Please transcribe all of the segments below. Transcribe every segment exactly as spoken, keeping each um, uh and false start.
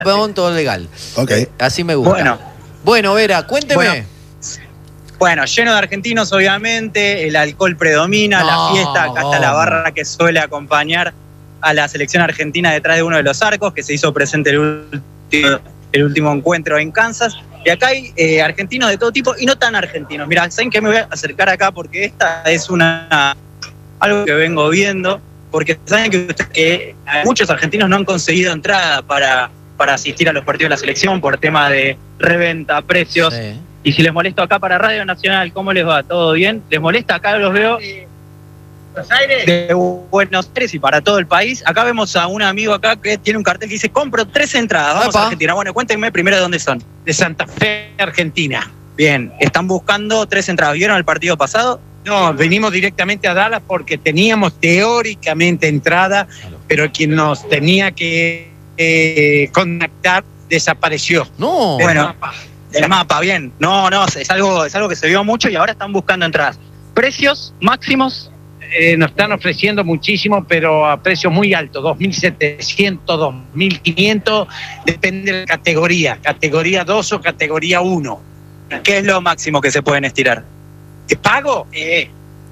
campeón, todo legal. Ok. Eh, así me gusta. Bueno. Bueno, Vera, cuénteme. Bueno, bueno, lleno de argentinos, obviamente, el alcohol predomina, No, la fiesta, acá está la ¿cómo? barra que suele acompañar a la selección argentina detrás de uno de los arcos, que se hizo presente el último, el último encuentro en Kansas. Y acá hay eh, argentinos de todo tipo y no tan argentinos. Mirá, ¿saben qué? Me voy a acercar acá porque esta es una algo que vengo viendo, porque saben que, que muchos argentinos no han conseguido entrada para, para asistir a los partidos de la selección por tema de reventa, precios. Sí. Y si les molesto acá para Radio Nacional, ¿cómo les va? ¿Todo bien? ¿Les molesta? Acá los veo de Buenos Aires y para todo el país. Acá vemos a un amigo acá que tiene un cartel que dice: compro tres entradas, vamos Epa. a Argentina. Bueno, cuéntenme primero de dónde son. De Santa Fe, Argentina. Bien, están buscando tres entradas. ¿Vieron el partido pasado? No, venimos directamente a Dallas porque teníamos teóricamente entrada, pero quien nos tenía que eh, contactar desapareció. No. Bueno, mapa. del mapa, bien. No, no, es algo, es algo que se vio mucho y ahora están buscando entradas. ¿Precios máximos? Eh, nos están ofreciendo muchísimo, pero a precios muy altos, dos mil setecientos, dos mil quinientos, depende de la categoría, categoría dos o categoría uno. ¿Qué es lo máximo que se pueden estirar? ¿Qué pago? Eh,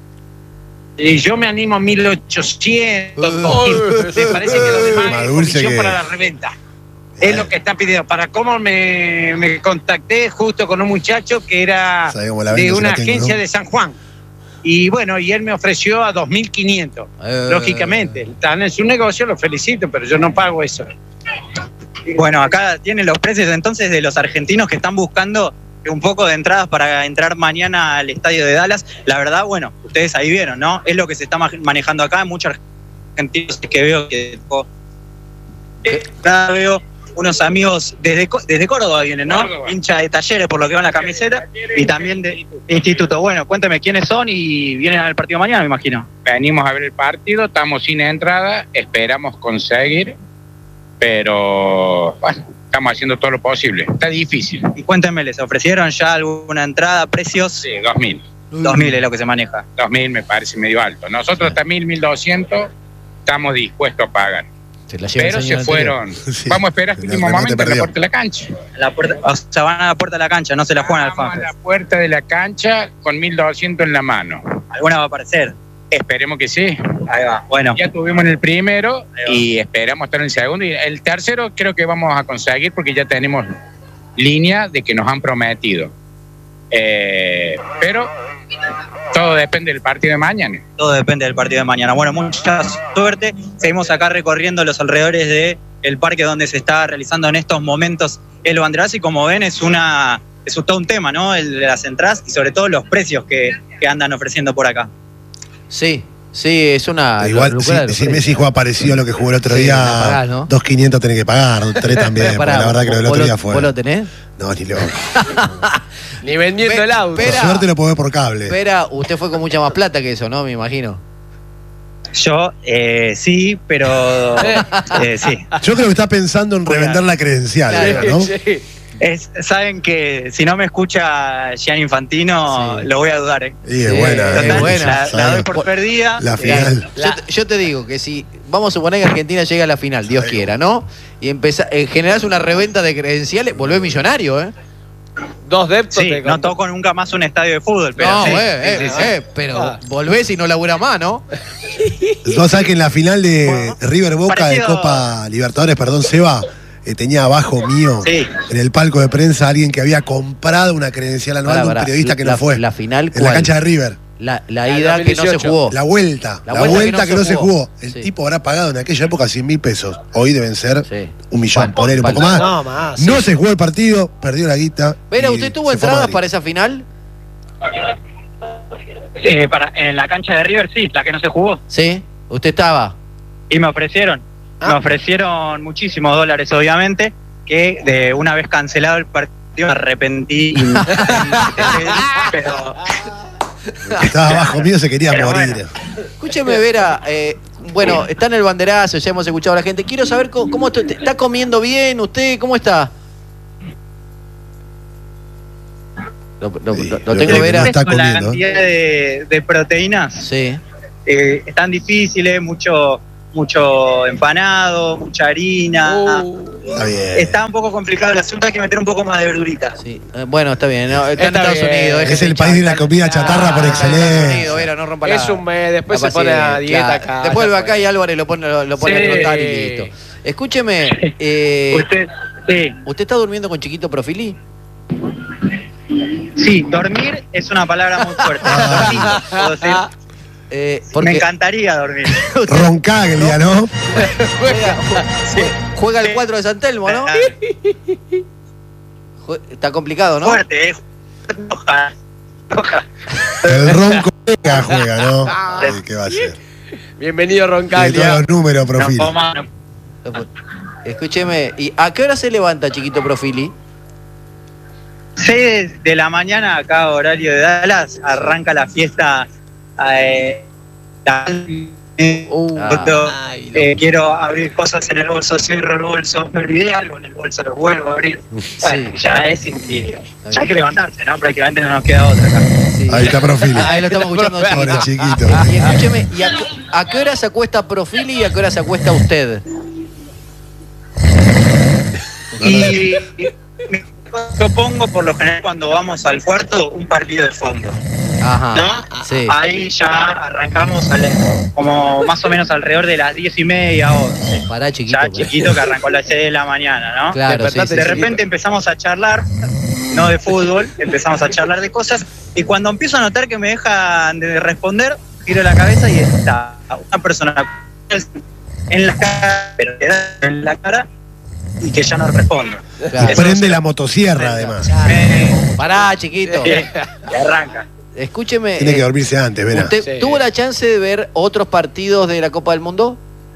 y yo me animo a mil ochocientos, Uy. dos mil. Me parece que lo demás Más es dulce comisión que- para la reventa. Es lo que están pidiendo. Para cómo me, me contacté justo con un muchacho que era ¿Sabe cómo la de vendo? Se una la tengo, agencia ¿no? de San Juan. Y bueno, y él me ofreció a dos mil quinientos. Eh. Lógicamente, están en su negocio, lo felicito, pero yo no pago eso. Bueno, acá tienen los precios entonces de los argentinos que están buscando un poco de entradas para entrar mañana al estadio de Dallas. La verdad, bueno, ustedes ahí vieron, ¿no? Es lo que se está ma- manejando acá. Muchos argentinos que veo que... Eh, Acá veo unos amigos desde, Co- desde Córdoba vienen, ¿no? Córdoba. Hincha de Talleres, por lo que va en la camiseta, y también de Instituto. Bueno, cuéntame quiénes son y vienen al partido mañana, me imagino. Venimos a ver el partido, estamos sin entrada, esperamos conseguir, pero bueno, estamos haciendo todo lo posible. Está difícil. Y cuéntenme, ¿les ofrecieron ya alguna entrada, precios? Sí, dos mil. dos mil es lo que se maneja. dos mil me parece medio alto. Nosotros hasta mil, mil doscientos estamos dispuestos a pagar. Se la lleva el Pero señor se anterior. fueron. Sí. Vamos a esperar hasta el No, último no te momento en la perdió. puerta de la cancha. La puerta, o sea, van a la puerta de la cancha, no se la juegan al Vamos a FanFest. la puerta de la cancha con mil doscientos en la mano. Alguna va a aparecer. Esperemos que sí. Ahí va. Bueno, Ya tuvimos en el primero Ahí va. y esperamos estar en el segundo. Y el tercero creo que vamos a conseguir porque ya tenemos línea de que nos han prometido. Eh, pero todo depende del partido de mañana. todo depende del partido de mañana. Bueno, mucha suerte. Seguimos acá recorriendo los alrededores de el parque donde se está realizando en estos momentos el banderazo y como ven es una es un- todo un tema, ¿no? El de las entradas y sobre todo los precios que, que andan ofreciendo por acá. Sí, sí, es una Igual, locura si, de los si precios. Messi juega parecido a lo que jugó el otro Sí, día, la pagás, ¿no? dos mil quinientos tenés que pagar, tres también, porque Pará, la verdad que lo del ¿vos otro lo- día fue... ¿Vos lo tenés? No, ni lo... Ni vendiendo Pe- el auto. Por Espera. suerte lo puedo ver por cable. Espera, usted fue con mucha más plata que eso, ¿no? Me imagino. Yo eh, sí, pero eh, sí. Yo creo que está pensando en reventar la credencial, Claro. ¿no? Sí. Es, saben que si no me escucha Gianni Infantino, Sí. lo voy a dudar, ¿eh? Y es Sí, buena, es eh, Total, buena. la, la doy Sabe. por perdida. La Eh, final. Yo, te- yo te digo que si vamos a suponer que Argentina llega a la final, Dios Sí. quiera, ¿no? Y empezá, eh, generás una reventa de credenciales, volvés millonario, ¿eh? Dos deptos Sí, te no contó. toco nunca más un estadio de fútbol, pero no, sí, eh, sí, eh, sí, sí. eh, pero Ah. volvés y no labura más, ¿no? Vos sabés que en la final de Bueno, River Boca parecido- de Copa Libertadores, perdón, Seba, eh, tenía abajo mío, Sí. en el palco de prensa, alguien que había comprado una credencial anual Pará, de un pará, periodista que la- no fue. la final, en la ¿cuál? cancha de River. La, la La ida que no se dos mil dieciocho. jugó. La vuelta, La la, vuelta vuelta, que no, se jugó. El Sí. tipo habrá pagado en aquella época cien mil pesos. Hoy deben ser Sí. un millón, Bueno, poner un poco falta- más. No, más. No se jugó el partido, perdió la guita. Vera, y ¿usted tuvo se fue a entradas Madrid. para esa final? Eh, para, en la cancha de River, sí, la que no se jugó. Sí. ¿Usted estaba? Y me ofrecieron, Ah. me ofrecieron muchísimos dólares, obviamente, que de una vez cancelado el partido me arrepentí. y- pero El que estaba abajo mío se quería Pero morir. bueno. Escúcheme, Vera, eh, bueno, está en el banderazo, ya hemos escuchado a la gente. Quiero saber cómo, cómo est- está comiendo bien usted, ¿cómo está? Lo, lo- Sí, lo- lo lo tengo, que Vera. no está con la comiendo, ¿eh? cantidad de, de proteínas Sí. eh, están difíciles, mucho mucho empanado, mucha harina. Uh, Está bien. Está un poco complicado el asunto, hay que meter un poco más de verdurita. Sí. Eh, bueno, está bien. ¿no? Está, Está en Estados bien. Unidos. Es déjese el hinchar, país de la está- comida chatarra por Ah, está en Estados excelencia. Unidos, Vera, no rompa la- es un mes, después la se pone a paciencia, dieta claro. acá. Después ya vuelve acá fue. y Álvarez lo pone, lo, lo pone Sí. a trotar y listo. Escúcheme, eh, Usted, sí. ¿usted está durmiendo con Chiquito Profili? Sí, dormir es una palabra muy fuerte. Ah. Dormir, puedo decir. Eh, Me porque encantaría dormir. Roncaglia, ¿no? juega, Sí. juega el cuatro de San Telmo, ¿no? Jue- Está complicado, ¿no? Fuerte, eh. Roja. Roja. El Ronco Vega juega, ¿no? Ay, ¿qué va a ser? Bienvenido, Tiene Roncaglia. todos los números, No Profili. puedo más, no. Escúcheme, ¿y a qué hora se levanta Chiquito Profili? seis de la mañana, acá horario de Dallas, arranca la fiesta. Eh, la- eh, Uh, Ah. ay, no. eh, quiero abrir cosas en el bolso, cierro el bolso, me olvidé algo en el bolso, lo vuelvo a abrir. Bueno, ya es increíble. Ya hay que levantarse, ¿no? Prácticamente no nos queda otra acá. Sí. Ahí está Profili. Ahí lo estamos escuchando Pobre Chiquito. chiquito. Y escúcheme, ¿y a, qué- a qué hora se acuesta Profili y a qué hora se acuesta usted? Y yo pongo por lo general cuando vamos al cuarto un partido de fondo, Ajá. ¿no? Sí. Ahí ya arrancamos al- como más o menos alrededor de las diez y media, once. Pará, Chiquito. Ya pará. chiquito que arrancó a las seis de la mañana, ¿no? Claro, sí, Despertate sí, De sí. repente empezamos a charlar, no de fútbol, empezamos a charlar de cosas, y cuando empiezo a notar que me dejan de responder, giro la cabeza y está una persona en la cara, pero le da en la cara, y que ya no respondo. Claro. Y prende la motosierra, además. Me, Pará, Chiquito. me arranca. Escúcheme. Tiene que eh, dormirse antes, verá. ¿Usted Sí. tuvo la chance de ver otros partidos de la Copa del Mundo?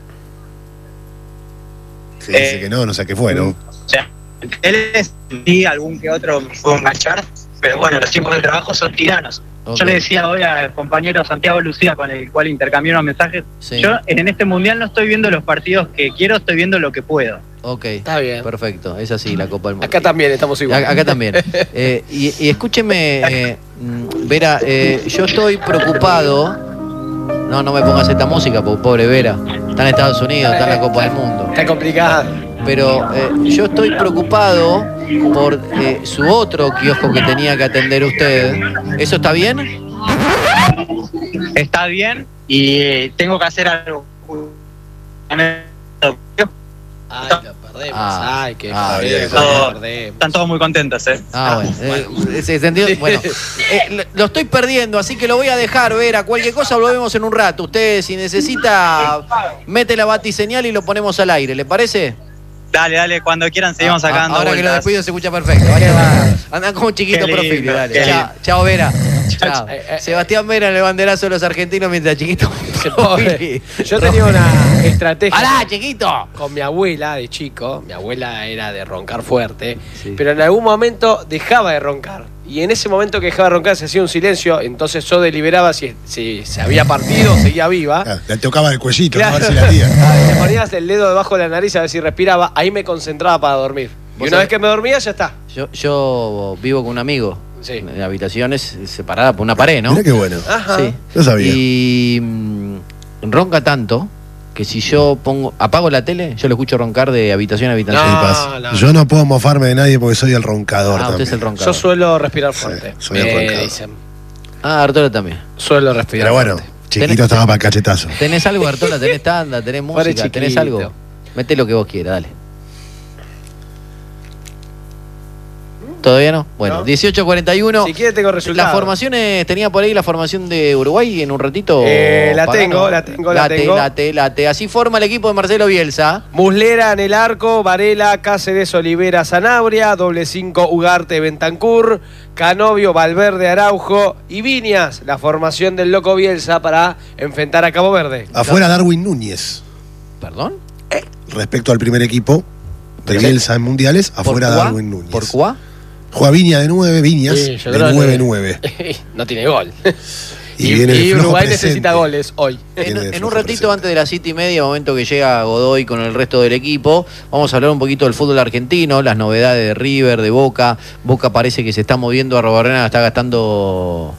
Se dice que no, no sé qué fue, ¿no? O sea, él es y algún que otro me puedo enganchar, pero bueno, los tiempos de trabajo son tiranos. Ok. Yo le decía hoy al compañero Santiago Lucía, con el cual intercambié unos mensajes, Sí. yo en este mundial no estoy viendo los partidos que quiero, estoy viendo lo que puedo. Ok. Está bien. Perfecto. Es así la Copa del Mundo. Acá también estamos igual. A- Acá también. Eh, y, y escúcheme, eh, mm, Vera, eh, yo estoy preocupado. No, no me pongas esta música, porque pobre Vera. Está en Estados Unidos, está en la Copa del Mundo. Está complicada. Pero eh, yo estoy preocupado por eh, su otro kiosco que tenía que atender usted. ¿Eso está bien? Está bien y eh, tengo que hacer algo. Ay, la perdemos. Ah. Ay, qué Ah, perdemos, bien. la perdemos. Están todos muy contentos, ¿eh? Ah, bueno. Eh, ese sentido- bueno, eh, lo- lo estoy perdiendo, así que lo voy a dejar, Vera. Cualquier cosa lo vemos en un rato. Usted, si necesita, mete la batiseñal y lo ponemos al aire. ¿Le parece? Dale, dale, cuando quieran seguimos Ah, sacando. ahora que lo vueltas. despido se escucha perfecto. Vaya, va. Andan como un chiquito Qué lindo, Profili, dale. qué Chao, lindo. chao, Vera. Chao. Eh, eh, Sebastián Vera en el banderazo de los argentinos mientras chiquito Pobre. Profili. Yo tenía una estrategia ¡Pará, chiquito! con mi abuela de chico. Mi abuela era de roncar fuerte, Sí. pero en algún momento dejaba de roncar. Y en ese momento que dejaba de roncar se hacía un silencio, entonces yo deliberaba si, si se había partido o seguía viva. Ah, le tocaba el cuellito, Claro. a ver si la tía. Le ponías el dedo debajo de la nariz a ver si respiraba, ahí me concentraba para dormir. Y ¿Vos una sabés? vez que me dormía, ya está. Yo, yo vivo con un amigo. Sí. En habitaciones separadas por una pared, ¿no? Mirá qué bueno. Ajá. Sí. No sabía. Y mm, ronca tanto que si yo pongo apago la tele, yo lo escucho roncar de habitación a habitación. Sí, No, pasa. no. Yo no puedo mofarme de nadie porque soy el roncador Ah, usted también. es el roncador. Yo suelo respirar fuerte. Sí, soy el me roncador. dicen. Ah, Artola también. Suelo respirar Pero bueno, fuerte. chiquito Tenés- estaba para el cachetazo. ¿Tenés algo, Artola? ¿Tenés tanda? ¿Tenés Pobre música? ¿Tenés chiquito. algo? Mete lo que vos quieras, dale. ¿Todavía no? Bueno, No. dieciocho cuarenta y uno. Si quiere tengo resultados. ¿Las formaciones, tenía por ahí la formación de Uruguay en un ratito? Eh, la Pagano? tengo, la tengo, la late, tengo. Late, late. Así forma el equipo de Marcelo Bielsa. Muslera en el arco, Varela, Cáceres, Olivera, Sanabria, doble cinco, Ugarte, Bentancur, Canovio, Valverde, Araujo y Viñas, la formación del Loco Bielsa para enfrentar a Cabo Verde. Afuera Darwin Núñez. ¿Perdón? Respecto al primer equipo de Sí. Bielsa en mundiales, afuera ¿Por Cuá? Darwin Núñez. ¿Por Cuá? Juega Viña de nueve, Viñas Sí, yo de creo que- nueve nueve. No tiene gol. Y Y, viene el y flojo Uruguay presente. necesita goles hoy. En, Tiene en un flojo ratito presente. antes de las siete y media, momento que llega Godoy con el resto del equipo, vamos a hablar un poquito del fútbol argentino, las novedades de River, de Boca. Boca parece que se está moviendo, Arrobarrena está gastando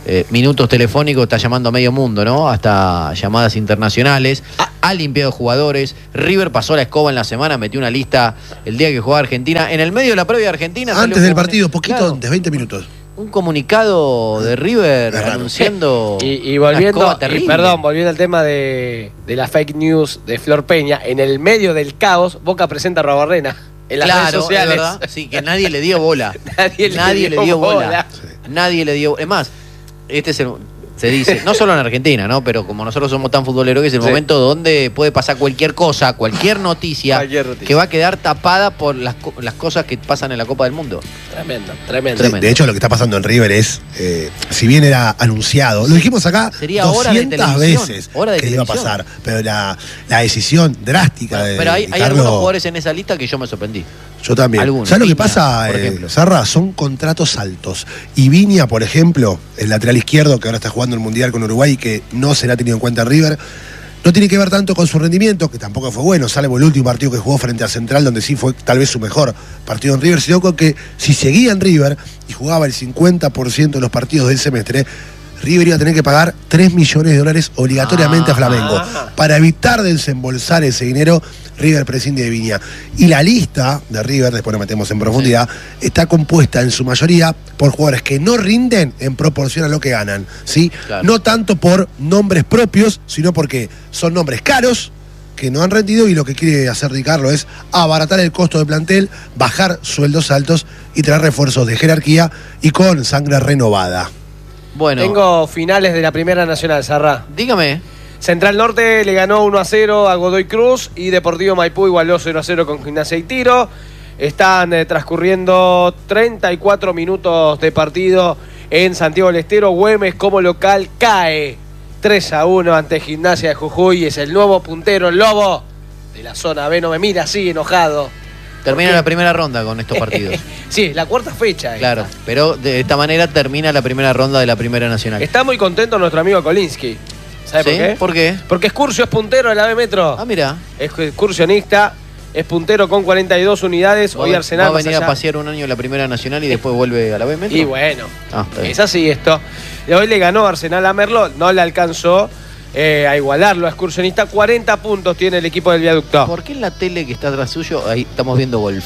eh, minutos telefónicos, está llamando a medio mundo, ¿no? Hasta llamadas internacionales. Ha, ha limpiado jugadores. River pasó la escoba en la semana, metió una lista el día que jugaba Argentina. En el medio de la previa de Argentina. Antes del partido, poquito claro, antes, veinte minutos. Un comunicado de River anunciando. Y, y volviendo, y perdón, volviendo al tema de, de la fake news de Flor Peña, en el medio del caos, Boca presenta a Robarrena en las claro, redes sociales. Es verdad. Sí, que nadie le dio bola. nadie, nadie le dio, le dio bola. bola. Sí. Nadie le dio. Es más, este es el. Se dice, no solo en Argentina, ¿no? Pero como nosotros somos tan futboleros, que es el sí. momento donde puede pasar cualquier cosa, cualquier noticia, cualquier noticia. que va a quedar tapada por las, las cosas que pasan en la Copa del Mundo. Tremendo, tremendo. De, de hecho, lo que está pasando en River es, eh, si bien era anunciado, lo dijimos acá Sería doscientas veces hora de que iba a pasar, pero la, la decisión drástica de Pero hay, de hay Carlos, algunos jugadores en esa lista que yo me sorprendí. Yo también. Algunos. ¿Sabes lo que Viña, pasa, eh, Zarra? Son contratos altos. Y Viña, por ejemplo, el lateral izquierdo, que ahora está jugando el Mundial con Uruguay y que no será tenido en cuenta en River, no tiene que ver tanto con su rendimiento, que tampoco fue bueno, salvo el último partido que jugó frente a Central, donde sí fue tal vez su mejor partido en River, sino con que si seguía en River y jugaba el cincuenta por ciento de los partidos del semestre, River iba a tener que pagar tres millones de dólares obligatoriamente ah, a Flamengo. Ah. Para evitar desembolsar ese dinero, River prescinde de Viña. Y la lista de River, después nos metemos en profundidad, sí. está compuesta en su mayoría por jugadores que no rinden en proporción a lo que ganan, ¿sí? Claro. No tanto por nombres propios, sino porque son nombres caros, que no han rendido, y lo que quiere hacer Ricardo es abaratar el costo del plantel, bajar sueldos altos y traer refuerzos de jerarquía y con sangre renovada. Bueno. Tengo finales de la Primera Nacional, Sarrá. Dígame. Central Norte le ganó uno a cero a Godoy Cruz y Deportivo Maipú igualó cero a cero con Gimnasia y Tiro. Están eh, transcurriendo treinta y cuatro minutos de partido en Santiago del Estero. Güemes como local cae tres a uno ante Gimnasia de Jujuy. Es el nuevo puntero, el Lobo de la zona B. No me mira así, enojado. Termina la primera ronda con estos partidos. Sí, la cuarta fecha. Claro, esta. pero de esta manera termina la primera ronda de la Primera Nacional. Está muy contento nuestro amigo Kolinsky. ¿Sabe ¿Sí? por qué? ¿Por qué? Porque Escurcio es puntero de la B Metro. Ah, mira. Es excursionista, es puntero con cuarenta y dos unidades. Va, Hoy Arsenal va a venir a pasear un año en la Primera Nacional y después vuelve a la B Metro. Y bueno, ah, es así esto. Hoy le ganó Arsenal a Merlo, no le alcanzó eh, a igualarlo a Excursionista. cuarenta puntos tiene el equipo del Viaducto. ¿Por qué en la tele que está atrás suyo, ahí estamos viendo golf?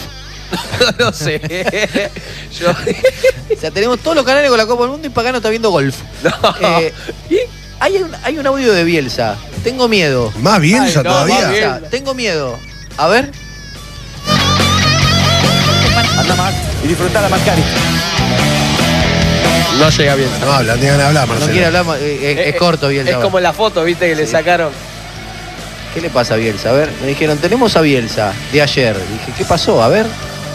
No sé. Yo... O sea, tenemos todos los canales con la Copa del Mundo y Pagano está viendo golf. No. Eh, hay, un, hay un audio de Bielsa. Tengo miedo. ¿Más Bielsa Ay, no, todavía? Más Bielsa. Tengo miedo. A ver. Anda más y disfrutar a Mascari. No llega Bielsa. No habla, tengan que hablar, Marcelo. No quiere hablar, eh, es, es corto Bielsa. Es como la foto, viste, que sí. le sacaron. ¿Qué le pasa a Bielsa? A ver, me dijeron, tenemos a Bielsa de ayer. Dije, ¿qué pasó? A ver.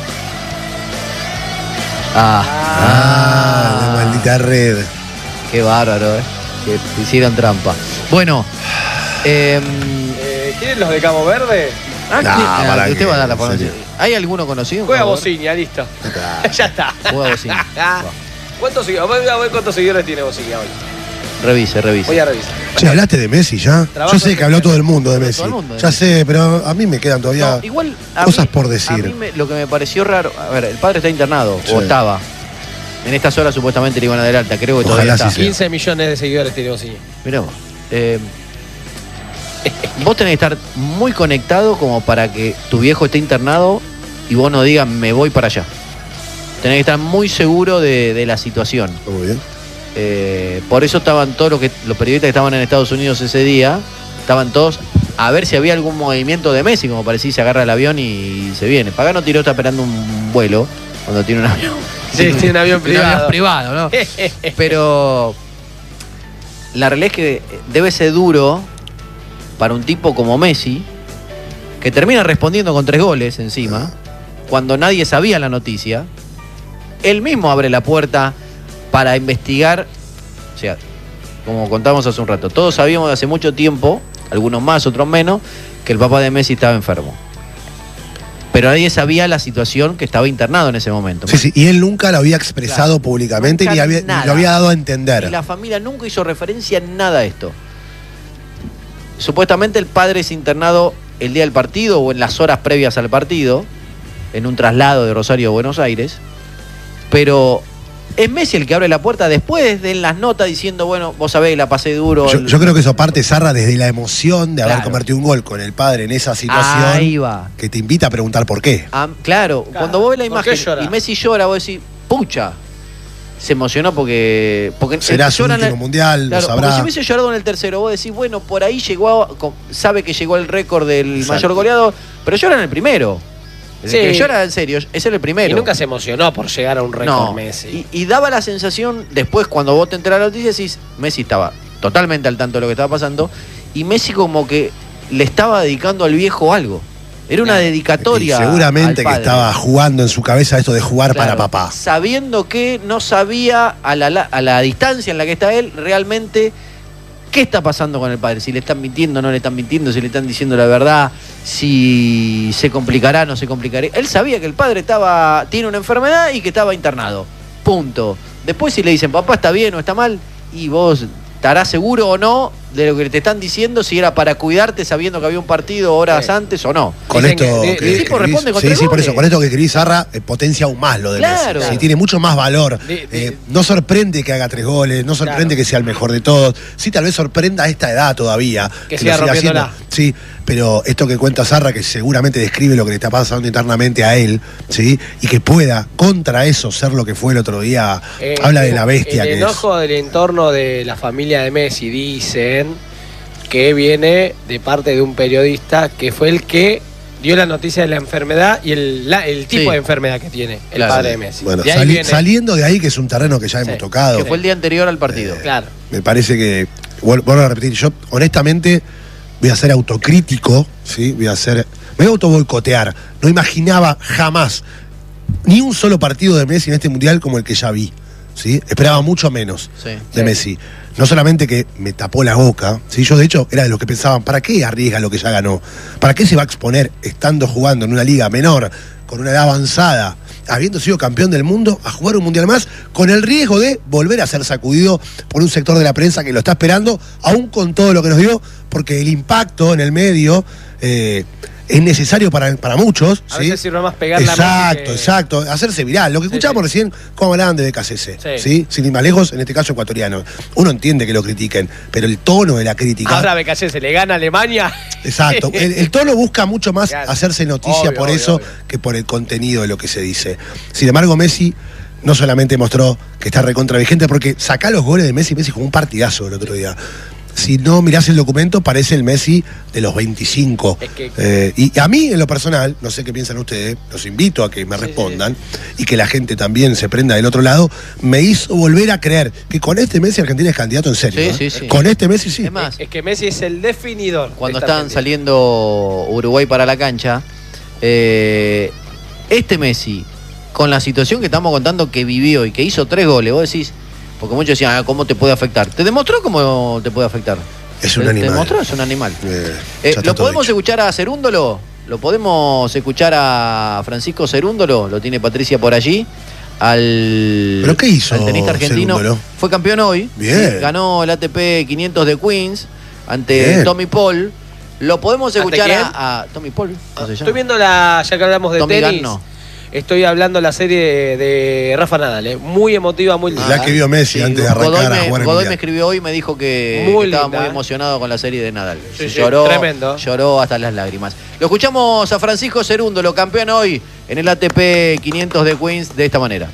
Ah, ah, la maldita red. Qué bárbaro, ¿eh? Que hicieron trampa. Bueno, eh, eh, ¿quieren los de Cabo Verde? Ah, no, para usted va a dar la pronunciación. ¿Hay alguno conocido? Juega Bociña, listo. Ya está. Juega Bociña. ¿Cuántos seguidores? A ver cuántos seguidores tiene Bociña hoy. Revise, revise. Voy a revisar. Che, ¿hablaste de Messi ya? Trabajo Yo sé que habló todo el mundo de Messi. Mundo, ya sé, pero a mí me quedan todavía no, igual cosas mí, por decir. A mí me, lo que me pareció raro... A ver, el padre está internado, sí. o estaba. En estas horas supuestamente le iban a dar alta, creo que Ojalá todavía está. Sí quince millones de seguidores tiene Bociña. Mirá vos. Eh, vos tenés que estar muy conectado como para que tu viejo esté internado y vos no digas, me voy para allá. Tenés que estar muy seguro de, de la situación. Muy bien. Eh, por eso estaban todos los, que, los periodistas que estaban en Estados Unidos ese día, estaban todos a ver si había algún movimiento de Messi, como parecía, se agarra el avión y se viene. Pagano Tiró está esperando un vuelo cuando tiene un avión. Sí, tiene un avión privado. Un avión privado, ¿no? Pero la realidad es que debe ser duro para un tipo como Messi, que termina respondiendo con tres goles encima, cuando nadie sabía la noticia. Él mismo abre la puerta para investigar, o sea, como contábamos hace un rato, todos sabíamos de hace mucho tiempo, algunos más, otros menos, que el papá de Messi estaba enfermo. Pero nadie sabía la situación, que estaba internado en ese momento. Sí, sí, y él nunca lo había expresado claro. públicamente nunca ni, había, ni lo había dado a entender. Y la familia nunca hizo referencia en nada a esto. Supuestamente el padre es internado el día del partido o en las horas previas al partido, en un traslado de Rosario a Buenos Aires, pero Es Messi el que abre la puerta después de en las notas diciendo, bueno, vos sabés, la pasé duro. Yo, yo creo que eso parte, Zarra, desde la emoción de haber Claro. convertido un gol con el padre en esa situación. Ahí va. Que te invita a preguntar por qué. Ah, claro, Claro. cuando vos ves la ¿Por qué imagen llora? y Messi llora, vos decís, pucha. Se emocionó porque. porque Será su llora en último el- mundial, Claro, lo porque sabrá. si hubiese llorado en el tercero, vos decís, bueno, por ahí llegó, a- con- sabe que llegó al récord del Exacto. mayor goleador, pero llora en el primero. El Sí. que llora en serio es el primero. Y nunca se emocionó por llegar a un récord No, Messi. y, y daba la sensación, después cuando vos te enterás de la noticia, decís, Messi estaba totalmente al tanto de lo que estaba pasando, y Messi como que le estaba dedicando al viejo algo. Era una Claro. dedicatoria. Y seguramente al que padre. estaba jugando en su cabeza esto de jugar Claro, para papá. sabiendo que no sabía a la, la- a la distancia en la que está él realmente qué está pasando con el padre. Si le están mintiendo, no le están mintiendo, si le están diciendo la verdad, si se complicará, no se complicará. Él sabía que el padre estaba tiene una enfermedad y que estaba internado. Punto. Después si le dicen, papá, está bien o está mal, y vos estarás seguro o no de lo que te están diciendo, si era para cuidarte sabiendo que había un partido horas Sí. antes o no. Con Dicen esto que- que, el tipo escribís- responde con sí, tres sí, por goles. eso, con esto que escribís, Zarra, eh, potencia aún más lo de Claro. Messi. Sí, tiene mucho más valor. De- de- Eh, no sorprende que haga tres goles, no sorprende Claro. que sea el mejor de todos. Sí, tal vez sorprenda a esta edad todavía. Que lo siga siga rompiéndola. haciendo. Sí, pero esto que cuenta Zarra, que seguramente describe lo que le está pasando internamente a él, ¿sí? Y que pueda, contra eso, ser lo que fue el otro día. Eh, Habla de la bestia el que es. enojo del entorno de la familia de Messi, dicen que viene de parte de un periodista que fue el que dio la noticia de la enfermedad y el, la- el tipo Sí. de enfermedad que tiene el Claro. padre de Messi. Bueno, De ahí sali- viene- saliendo de ahí, que es un terreno que ya Sí. hemos tocado. Que fue el día anterior al partido. Claro. Me parece que, vuel- vuelvo a repetir, yo honestamente voy a ser autocrítico, ¿sí? Voy a ser, me voy a autoboicotear. No imaginaba jamás ni un solo partido de Messi en este mundial como el que ya vi, ¿sí? Esperaba mucho menos Sí. de Sí. Messi. No solamente que me tapó la boca, ¿sí? Yo de hecho era de los que pensaban, ¿para qué arriesga lo que ya ganó? ¿Para qué se va a exponer estando jugando en una liga menor, con una edad avanzada, habiendo sido campeón del mundo, a jugar un mundial más, con el riesgo de volver a ser sacudido por un sector de la prensa que lo está esperando, aún con todo lo que nos dio, porque el impacto en el medio eh, es necesario para, para muchos. A ¿sí? veces sirve más pegarle a Messi Exacto, que- exacto. Hacerse viral. Lo que Sí, escuchamos sí. recién, cómo hablaban de B K C C. Sí. ¿sí? Sin ir más lejos, en este caso ecuatoriano. Uno entiende que lo critiquen, pero el tono de la crítica. Ahora B K C se le gana a Alemania. Exacto. El, el tono busca mucho más Claro. hacerse noticia Obvio, por obvio, eso obvio. que por el contenido de lo que se dice. Sin embargo, Messi no solamente mostró que está recontra vigente, porque sacá los goles de Messi, Messi jugó un partidazo el otro día. Si no mirás el documento, parece el Messi de los veinticinco. Es que- Eh, y a mí, en lo personal, no sé qué piensan ustedes, los invito a que me Sí, respondan y que la gente también se prenda del otro lado, me hizo volver a creer que con este Messi Argentina es candidato en serio. Sí, ¿eh? sí, sí. Con este Messi sí. Es más, Es que Messi es el definidor. cuando de esta estaban Argentina. saliendo Uruguay para la cancha, eh, este Messi, con la situación que estamos contando que vivió y que hizo tres goles, vos decís, porque muchos decían, ah, ¿cómo te puede afectar? ¿Te demostró cómo te puede afectar? Es un ¿Te animal. demostró? Es un animal. Eh, Eh, ya está ¿Lo todo podemos hecho. escuchar a Cerúndolo? ¿Lo podemos escuchar a Francisco Cerúndolo? Lo tiene Patricia por allí. Al, ¿Pero qué hizo al tenista argentino. Cerúndolo? Fue campeón hoy. Bien. Sí, ganó el A T P quinientos de Queens ante Bien. Tommy Paul. Lo podemos ¿Ante escuchar quién? a, a Tommy Paul. ¿Cómo se llama? Estoy viendo la, ya que hablamos de Tommy tenis, Gunn, no. estoy hablando la serie de, de Rafa Nadal, ¿eh? Muy emotiva, muy linda. La que vio Messi antes de arrancar Godoy a me, jugar el Godoy Mundial. me escribió hoy y me dijo que, Muy que estaba linda, muy ¿eh? emocionado con la serie de Nadal. Sí, sí, lloró, tremendo. lloró hasta las lágrimas. Lo escuchamos a Francisco Cerúndolo, campeón hoy en el A T P quinientos de Queens, de esta manera.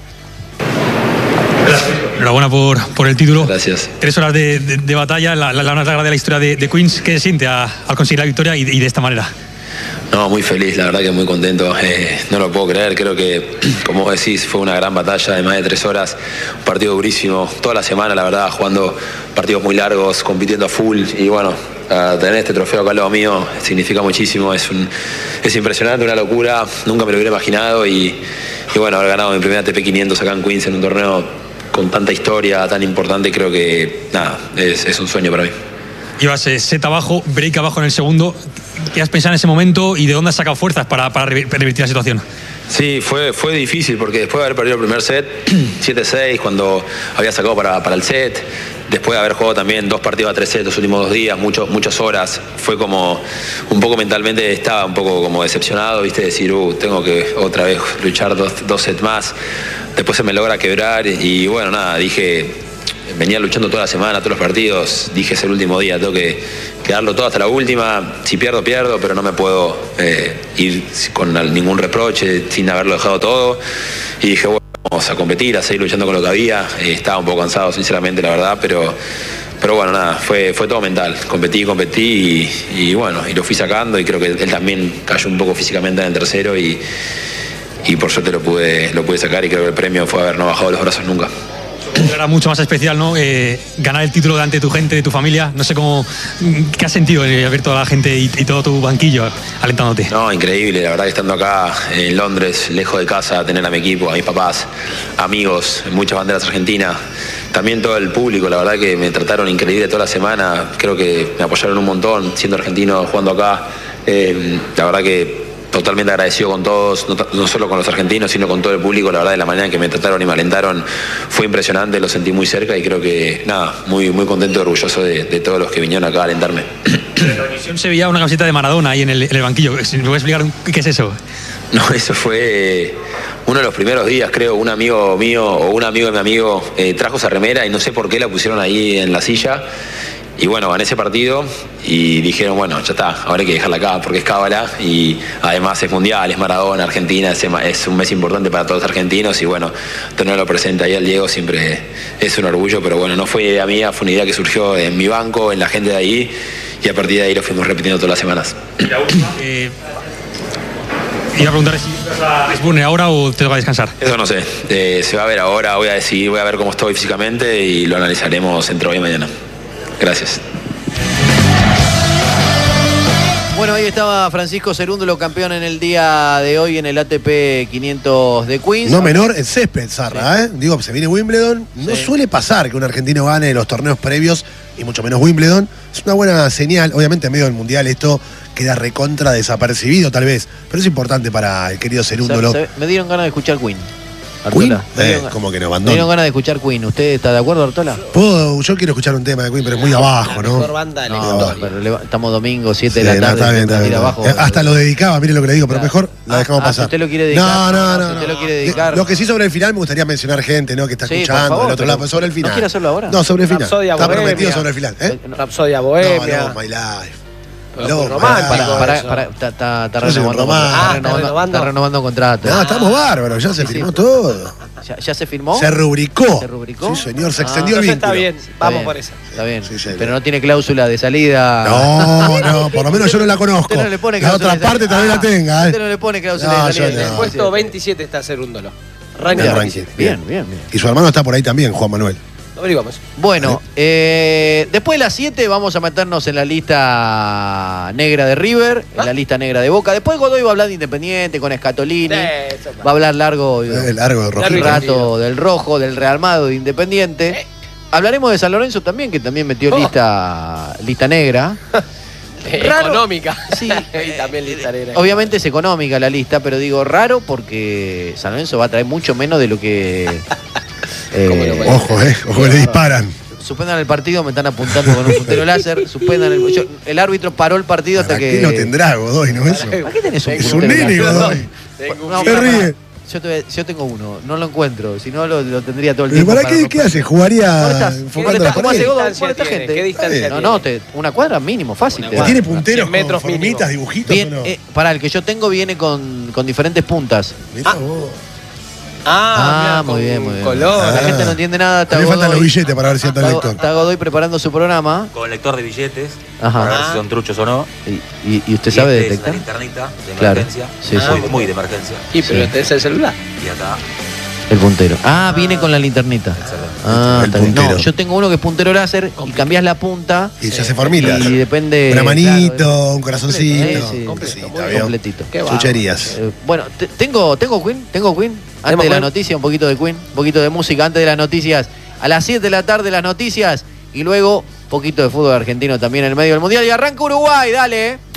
Enhorabuena por, por el título. Gracias. Tres horas de, de- de batalla, la, la, la más larga de la historia de, de Queens. ¿Qué se siente a- al conseguir la victoria y, y de esta manera? No, muy feliz, la verdad que muy contento. Eh, no lo puedo creer, creo que, como vos decís, fue una gran batalla de más de tres horas. Un partido durísimo, toda la semana, la verdad, jugando partidos muy largos, compitiendo a full. Y bueno, a tener este trofeo acá al lado mío significa muchísimo. Es, un, es impresionante, una locura. Nunca me lo hubiera imaginado. Y, y bueno, haber ganado mi primera A T P quinientos acá en Queens en un torneo con tanta historia, tan importante, creo que, nada, es, es un sueño para mí. Ibas eh, set abajo, break abajo en el segundo. ¿Qué has pensado en ese momento y de dónde has sacado fuerzas para, para rever- revertir la situación? Sí, fue, fue difícil porque después de haber perdido el primer set, siete seis, cuando había sacado para, para el set, después de haber jugado también dos partidos a tres sets los últimos dos días, mucho, muchas horas, fue como un poco mentalmente estaba un poco como decepcionado, viste, decir, uh, tengo que otra vez luchar dos, dos sets más. Después se me logra quebrar y bueno, nada, dije, venía luchando toda la semana, todos los partidos, dije es el último día, tengo que, que darlo todo hasta la última, si pierdo, pierdo, pero no me puedo eh, ir con ningún reproche, sin haberlo dejado todo. Y dije, bueno, vamos a competir, a seguir luchando con lo que había. Eh, estaba un poco cansado, sinceramente, la verdad, pero, pero bueno, nada, fue, fue todo mental. Competí, competí y, y bueno, y lo fui sacando y creo que él también cayó un poco físicamente en el tercero y, y por suerte lo pude, lo pude sacar y creo que el premio fue haber no bajado los brazos nunca. Era mucho más especial, ¿no? Eh, ganar el título delante de tu gente, de tu familia. No sé cómo. ¿Qué has sentido eh, ver toda la gente y, y todo tu banquillo alentándote? No, increíble. La verdad que estando acá en Londres, lejos de casa, tener a mi equipo, a mis papás, amigos, muchas banderas argentinas. También todo el público, la verdad que me trataron increíble toda la semana. Creo que me apoyaron un montón, siendo argentino, jugando acá. Eh, la verdad que totalmente agradecido con todos, no, no solo con los argentinos, sino con todo el público. La verdad, de la manera en que me trataron y me alentaron fue impresionante, lo sentí muy cerca y creo que, nada, muy, muy contento y orgulloso de, de todos los que vinieron acá a alentarme. En la transmisión se veía una camiseta de Maradona ahí en el, en el banquillo. ¿Me puedes explicar qué es eso? No, eso fue uno de los primeros días, creo. Un amigo mío o un amigo de mi amigo eh, trajo esa remera y no sé por qué la pusieron ahí en la silla. Y bueno, gané ese partido y dijeron, bueno, ya está, ahora hay que dejarla acá porque es cábala y además es mundial, es Maradona, Argentina, es, es un mes importante para todos los argentinos y bueno, tenerlo presente ahí al Diego siempre es un orgullo, pero bueno, no fue idea mía, fue una idea que surgió en mi banco, en la gente de ahí y a partir de ahí lo fuimos repitiendo todas las semanas. La última, eh, iba a preguntar si vas a Lisboa ahora o te toca descansar. Eso no sé, eh, se va a ver ahora, voy a decidir, voy a ver cómo estoy físicamente y lo analizaremos entre hoy y mañana. Gracias. Bueno, ahí estaba Francisco Cerúndolo, campeón en el día de hoy en el A T P quinientos de Queens. No menor el césped, Zarra, sí. ¿eh? Digo, se viene Wimbledon. No sí. suele pasar que un argentino gane los torneos previos, y mucho menos Wimbledon. Es una buena señal. Obviamente, en medio del Mundial esto queda recontra desapercibido, tal vez. Pero es importante para el querido Cerúndolo. Me dieron ganas de escuchar Queen. ¿Queen? Eh, ¿Cómo que no, Bandón? Me dieron ganas de escuchar Queen. ¿Usted está de acuerdo, Artola? Puedo, yo quiero escuchar un tema de Queen, pero es muy abajo, ¿no? Mejor banda de la no, historia. pero le, estamos domingo, siete sí, de la tarde. No, está bien, está bien, abajo, eh, hasta lo dedicaba, mire lo que le digo, pero claro. mejor la dejamos ah, pasar. Si usted lo quiere dedicar. No, no, no. Si usted no. lo quiere dedicar. Lo que sí sobre el final me gustaría mencionar gente, ¿no? Que está sí, escuchando favor, del otro lado, sobre el final. ¿No quiere hacerlo ahora? No, sobre el final. Rapsodia está Bohemia. prometido sobre el final. ¿eh? Rapsodia Bohemia. No, no, My Life. No, romántico. Está renovando, renovando contrato. No, estamos bárbaros, ya se sí, firmó sí. todo. ¿Ya, ¿Ya se firmó? Se rubricó. ¿Se rubricó? Sí, señor, se ah, extendió el vínculo. Está bien, vamos bien, por eso. Está bien, sí, sí, pero no tiene cláusula de salida. No, no, por lo menos yo no la conozco. Usted no le pone la otra parte también ah, la tenga. ¿eh? Usted no le pone cláusula no, de salida. No. En el puesto veintisiete está Cerúndolo. Ranking. Bien, bien, bien, bien. Y su hermano está por ahí también, Juan Manuel. Averiguamos. Bueno, eh, después de las siete vamos a meternos en la lista negra de River, en ¿Ah? la lista negra de Boca. Después Godoy va a hablar de Independiente con Escatolini. Sí, va a hablar largo, eh, largo un rato del Rojo, del Real Madrid, de Independiente. Eh. Hablaremos de San Lorenzo también, que también metió oh. lista, lista negra. Raro. Económica. Sí, y también lista negra. Obviamente es económica la lista, pero digo raro porque San Lorenzo va a traer mucho menos de lo que... Eh, ojo, eh, ojo, le disparan. Suspendan el partido, me están apuntando con un puntero láser. Suspendan el, yo, el árbitro paró el partido hasta que. ¿Qué lo tendrá, Godoy, no eso? ¿Para qué tenés un Es un nene, Godoy. No, se ríe. Yo, te, yo tengo uno, no lo encuentro, si no lo, lo tendría todo el ¿Y tiempo. para qué, qué hace? ¿Jugaría enfocando la ¿Cómo hace Godoy? ¿Qué esta gente? ¿Qué distancia no, no, te, una cuadra mínimo, fácil. Cuadra. ¿Tiene punteros metros con formitas, dibujitos Bien, o no? eh, para el que yo tengo viene con, con diferentes puntas. Mirá vos. Ah, ah muy bien, muy bien. Color. La ah. gente no entiende nada. Me faltan los billetes para ver si está el lector. Está Godoy preparando su programa. Con lector de billetes, Ajá. para ver si son truchos o no. ¿Y, y, y usted y sabe este detectar? Es una linternita de claro. emergencia. Sí, ah, sí. Muy, muy de emergencia. Y pero sí. este es el celular. Y acá. El puntero. Ah, viene con la linternita. Excelente. Ah, el puntero. No, yo tengo uno que es puntero láser y cambiás la punta. Y se hace formitas. Y depende. Una manito, claro, un corazoncito. Sí, sí, completito, muy completito. Chucherías. Eh, bueno, te, tengo, tengo Queen, tengo Queen. Antes de la noticia, un poquito de Queen, un poquito de música antes de las noticias. A las siete de la tarde las noticias y luego un poquito de fútbol argentino también en el medio del mundial. Y arranca Uruguay, dale.